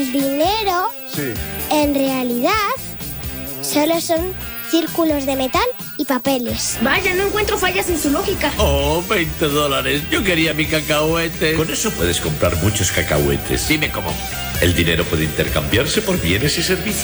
el dinero, Sí. en realidad, solo son círculos de metal y papeles. Vaya, no encuentro fallas en su lógica. Oh, $20. Yo quería mi cacahuete. Con eso puedes comprar muchos cacahuetes. Dime cómo. El dinero puede intercambiarse por bienes y servicios.